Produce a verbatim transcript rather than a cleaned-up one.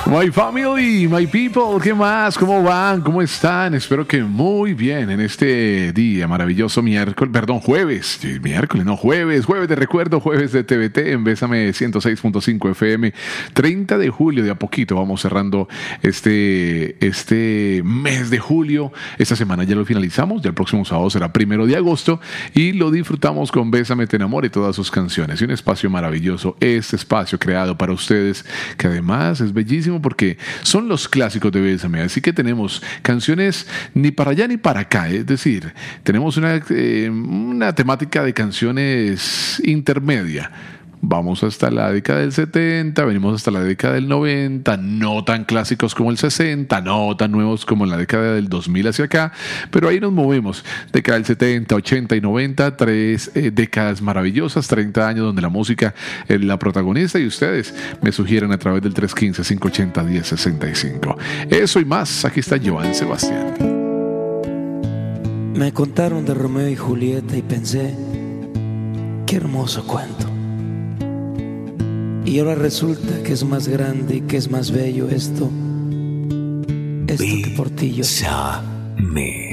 My family, my people, ¿qué más? ¿Cómo van? ¿Cómo están? Espero que muy bien en este día maravilloso miércoles, perdón, jueves, miércoles, no, jueves, jueves de recuerdo, jueves de T V T en Bésame ciento seis punto cinco F M, treinta de julio, de a poquito vamos cerrando este, este mes de julio. Esta semana ya lo finalizamos, ya el próximo sábado será primero de agosto y lo disfrutamos con Bésame, te enamoro y todas sus canciones. Y un espacio maravilloso, este espacio creado para ustedes, que además es bellísimo porque son los clásicos de Bésame, así que tenemos canciones ni para allá ni para acá, es decir, tenemos una, eh, una temática de canciones intermedia. Vamos hasta la década del setenta, venimos hasta la década del noventa, no tan clásicos como el sesenta, no tan nuevos como en la década del dos mil hacia acá, pero ahí nos movemos, década del setenta, ochenta y noventa, tres eh, décadas maravillosas, treinta años donde la música es la protagonista y ustedes me sugieren a través del tres uno cinco, cinco ocho cero, uno cero seis cinco. Eso y más, aquí está Joan Sebastián. Me contaron de Romeo y Julieta y pensé, qué hermoso cuento. Y ahora resulta que es más grande y que es más bello esto, esto que por ti yo. Bésame.